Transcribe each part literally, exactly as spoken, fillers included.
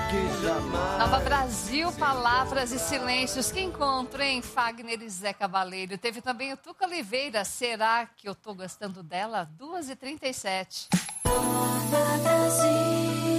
que jamais. Nova Brasil, Palavras e Silêncios. Que encontro, hein? Fagner e Zé Cavaleiro. Teve também o Tuca Oliveira. Será que eu tô gostando dela? duas e trinta e sete. Nova Brasil.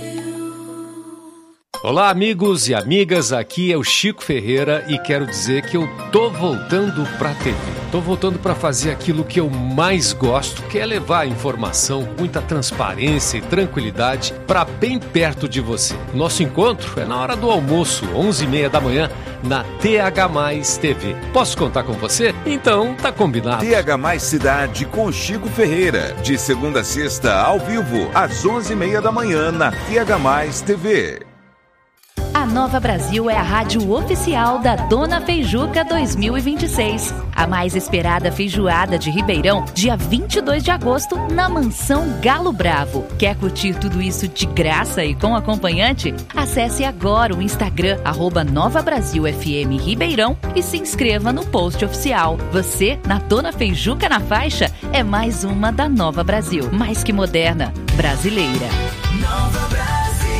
Olá, amigos e amigas, aqui é o Chico Ferreira e quero dizer que eu tô voltando pra T V. Tô voltando pra fazer aquilo que eu mais gosto, que é levar informação, muita transparência e tranquilidade pra bem perto de você. Nosso encontro é na hora do almoço, onze e meia da manhã, na T H mais T V. Posso contar com você? Então tá combinado. T H mais Cidade com Chico Ferreira, de segunda a sexta ao vivo, às onze e meia da manhã na T H mais T V. A Nova Brasil é a rádio oficial da Dona Feijuca dois mil e vinte e seis. A mais esperada feijoada de Ribeirão, dia vinte e dois de agosto, na Mansão Galo Bravo. Quer curtir tudo isso de graça e com acompanhante? Acesse agora o Instagram, arroba Nova Brasil F M Ribeirão e se inscreva no post oficial. Você, na Dona Feijuca na faixa, é mais uma da Nova Brasil. Mais que moderna, brasileira. Nova Brasil.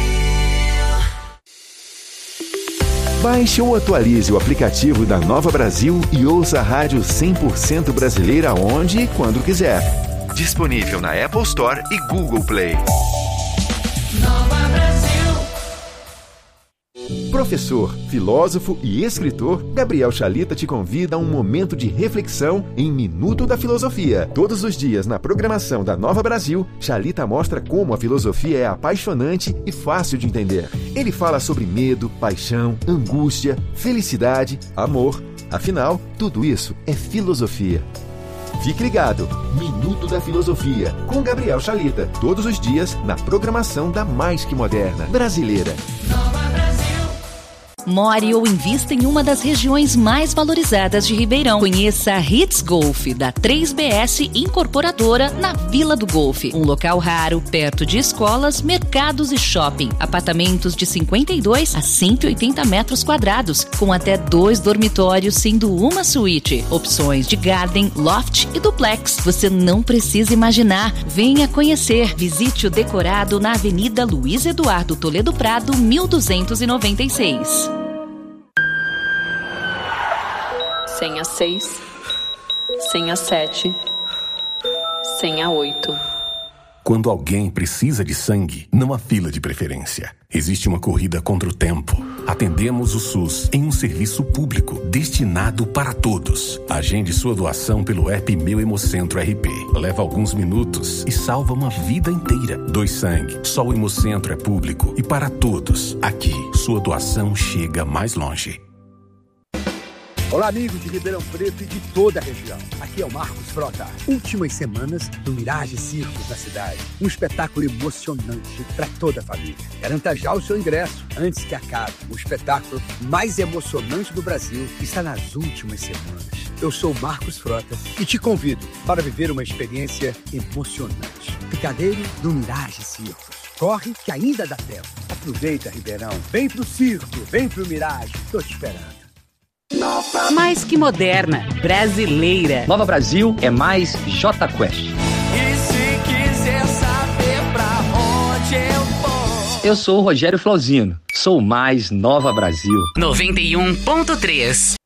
Baixe ou atualize o aplicativo da Nova Brasil e ouça a rádio cem por cento brasileira onde e quando quiser. Disponível na Apple Store e Google Play. Nova Brasil. Professor, filósofo e escritor, Gabriel Chalita te convida a um momento de reflexão em Minuto da Filosofia. Todos os dias na programação da Nova Brasil, Chalita mostra como a filosofia é apaixonante e fácil de entender. Ele fala sobre medo, paixão, angústia, felicidade, amor. Afinal, tudo isso é filosofia. Fique ligado, Minuto da Filosofia, com Gabriel Chalita. Todos os dias na programação da Mais Que Moderna brasileira. More ou invista em uma das regiões mais valorizadas de Ribeirão. Conheça a Hits Golf, da três B S Incorporadora, na Vila do Golfe. Um local raro, perto de escolas, mercados e shopping. Apartamentos de cinquenta e dois a cento e oitenta metros quadrados, com até dois dormitórios, sendo uma suíte. Opções de garden, loft e duplex. Você não precisa imaginar. Venha conhecer. Visite o decorado na Avenida Luiz Eduardo Toledo Prado, mil duzentos e noventa e seis. Senha seis, senha sete, senha oito. Quando alguém precisa de sangue, não há fila de preferência. Existe uma corrida contra o tempo. Atendemos o SUS em um serviço público destinado para todos. Agende sua doação pelo app Meu Hemocentro R P. Leva alguns minutos e salva uma vida inteira. Doe sangue. Só o Hemocentro é público e para todos. Aqui, sua doação chega mais longe. Olá, amigos de Ribeirão Preto e de toda a região. Aqui é o Marcos Frota. Últimas semanas do Mirage Circos na cidade. Um espetáculo emocionante para toda a família. Garanta já o seu ingresso antes que acabe. O espetáculo mais emocionante do Brasil está nas últimas semanas. Eu sou o Marcos Frota e te convido para viver uma experiência emocionante. Picadeiro do Mirage Circos. Corre que ainda dá tempo. Aproveita, Ribeirão. Vem pro circo, vem pro Mirage. Tô te esperando. Mais que moderna, brasileira. Nova Brasil é mais J Quest. E se quiser saber pra onde eu vou? Eu sou o Rogério Flauzino, sou mais Nova Brasil. noventa e um ponto três.